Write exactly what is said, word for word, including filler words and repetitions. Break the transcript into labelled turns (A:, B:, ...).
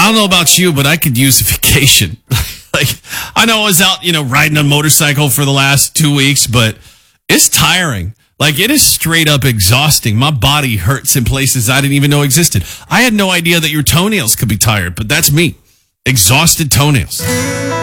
A: don't know about you, but I could use a vacation. Like, I know I was out, you know, riding a motorcycle for the last two weeks, but it's tiring. Like, it is straight up exhausting. My body hurts in places I didn't even know existed. I had no idea that your toenails could be tired, but that's me. Exhausted toenails.